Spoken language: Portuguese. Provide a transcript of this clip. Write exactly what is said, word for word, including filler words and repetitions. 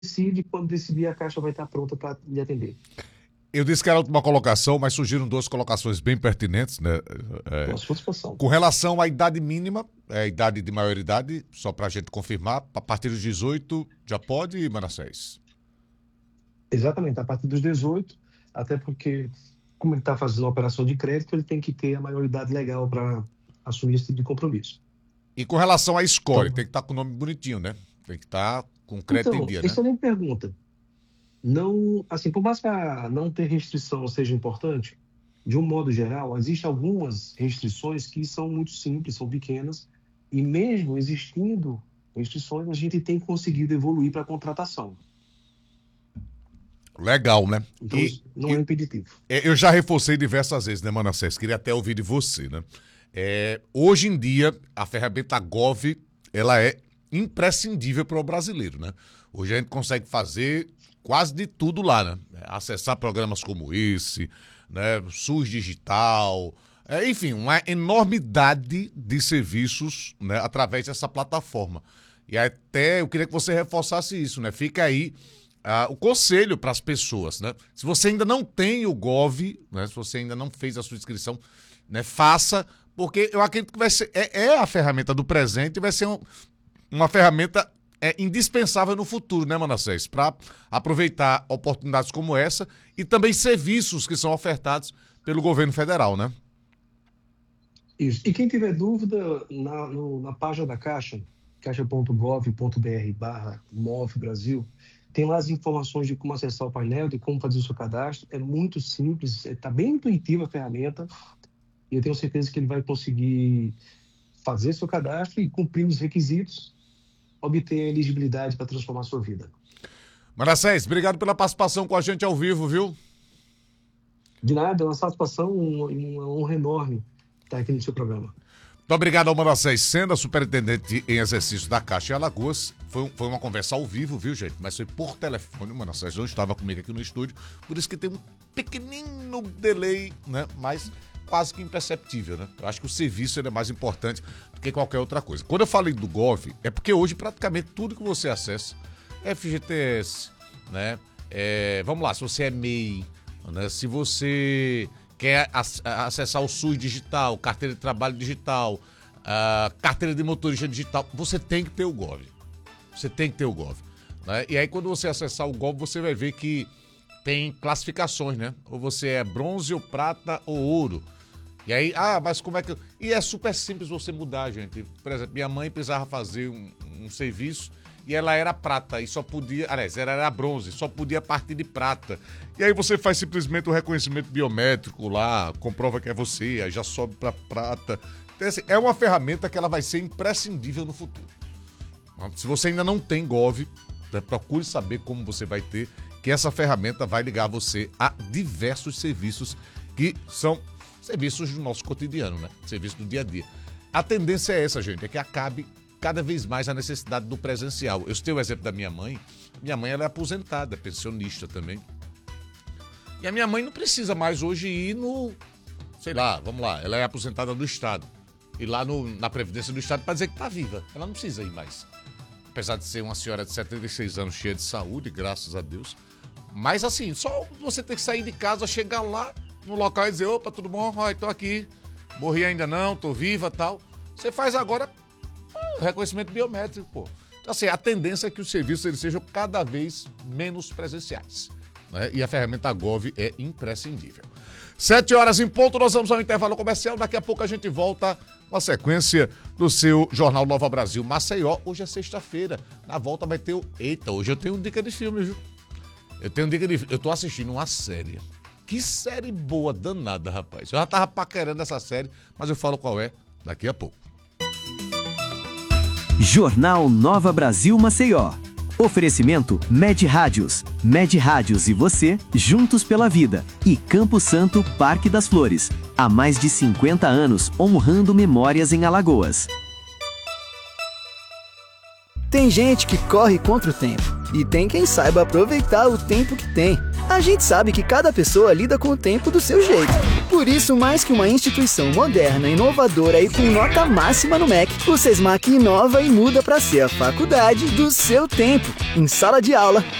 decide, quando decidir, a Caixa vai estar pronta para lhe atender. Eu disse que era a última colocação, mas surgiram duas colocações bem pertinentes, né? É, À sua disposição. com relação à idade mínima, é, a idade de maioridade, só para a gente confirmar, a partir dos dezoito já pode, Manassés? Exatamente, a partir dos dezoito, até porque, como ele está fazendo uma operação de crédito, ele tem que ter a maioridade legal para assumir esse tipo de compromisso. E com relação à score, Então, tem que estar com o nome bonitinho, né? Tem que estar com crédito em então dia, né? excelente pergunta. Não, assim, por mais que a não ter restrição seja importante, de um modo geral, existem algumas restrições que são muito simples, são pequenas, e mesmo existindo restrições, a gente tem conseguido evoluir para a contratação. Legal, né? Então, E, isso não e- é impeditivo. é, eu já reforcei diversas vezes, né, Manassés? Queria até ouvir de você, né? É, hoje em dia, a ferramenta Gov, ela é imprescindível para o brasileiro, né? Hoje a gente consegue fazer quase de tudo lá, né? Acessar programas como esse, né? SUS Digital, é, enfim, uma enormidade de serviços, né? Através dessa plataforma. E até eu queria que você reforçasse isso, né? Fica aí ah, o conselho para as pessoas, né? Se você ainda não tem o Gov, né? Se você ainda não fez a sua inscrição, né? Faça, porque eu acredito que vai ser, é, é a ferramenta do presente e vai ser um- uma ferramenta é, indispensável no futuro, né, Manassés? Para aproveitar oportunidades como essa e também serviços que são ofertados pelo governo federal, né? Isso. E quem tiver dúvida, na, no- na página da Caixa, caixa.gov.br barra Move Brasil, tem lá as informações de como acessar o painel, de como fazer o seu cadastro. É muito simples, está bem intuitiva a ferramenta, e eu tenho certeza que ele vai conseguir fazer seu cadastro e cumprir os requisitos, obter a elegibilidade para transformar a sua vida. Manassés, obrigado pela participação com a gente ao vivo, viu? De nada, é uma satisfação, uma, uma honra enorme estar aqui no seu programa. Muito obrigado ao Manassés Sena, superintendente em exercício da Caixa em Alagoas. Foi, um- foi uma conversa ao vivo, viu, gente? Mas foi por telefone. O Manassés não estava comigo aqui no estúdio, por isso que tem um pequenino delay, né? Mas quase que imperceptível, né? Eu acho que o serviço ele é mais importante do que qualquer outra coisa. Quando eu falei do Gov, é porque hoje praticamente tudo que você acessa, F G T S, né? É, vamos lá, se você é M E I, né? Se você quer ac- acessar o SUS digital, carteira de trabalho digital, ah, carteira de motorista digital, você tem que ter o Gov. Você tem que ter o Gov, né? E aí quando você acessar o Gov, você vai ver que tem classificações, né? Ou você é bronze, ou prata, ou ouro. E aí, ah, mas como é que... E é super simples você mudar, gente. Por exemplo, minha mãe precisava fazer um, um serviço e ela era prata e só podia... Aliás, ela era bronze, só podia partir de prata. E aí você faz simplesmente o reconhecimento biométrico lá, comprova que é você, aí já sobe pra prata. Então, assim, é uma ferramenta que ela vai ser imprescindível no futuro. Se você ainda não tem Gov, né, procure saber como você vai ter, que essa ferramenta vai ligar você a diversos serviços que são serviços do nosso cotidiano, né? Serviços do dia a dia. A tendência é essa, gente, é que acabe cada vez mais a necessidade do presencial. Eu citei o exemplo da minha mãe. Minha mãe ela é aposentada, é pensionista também. E a minha mãe não precisa mais hoje ir no... Sei lá, vamos lá, ela é aposentada do Estado. Ir lá no, na Previdência do Estado para dizer que está viva. Ela não precisa ir mais. Apesar de ser uma senhora de setenta e seis anos, cheia de saúde, graças a Deus. Mas assim, só você ter que sair de casa, chegar lá no local e dizer, opa, tudo bom? Olha, tô aqui. Morri ainda não, tô viva e tal. Você faz agora ah, reconhecimento biométrico, pô. Então, assim, a tendência é que os serviços eles sejam cada vez menos presenciais, né? E a ferramenta Gov é imprescindível. Sete horas em ponto, nós vamos ao intervalo comercial. Daqui a pouco a gente volta com a sequência do seu Jornal Nova Brasil Maceió. Hoje é sexta-feira. Na volta vai ter o... Eita, hoje eu tenho dica de filme, viu? Eu tenho dica de... Eu tô assistindo uma série. Que série boa, danada, rapaz. Eu já tava paquerando essa série, mas eu falo qual é daqui a pouco. Jornal Nova Brasil Maceió. Oferecimento Med Rádios. Med Rádios e você, juntos pela vida. E Campo Santo, Parque das Flores. Há mais de cinquenta anos, honrando memórias em Alagoas. Tem gente que corre contra o tempo. E tem quem saiba aproveitar o tempo que tem. A gente sabe que cada pessoa lida com o tempo do seu jeito. Por isso, mais que uma instituição moderna, inovadora e com nota máxima no M E C, o Sesmac inova e muda para ser a faculdade do seu tempo. Em sala de aula,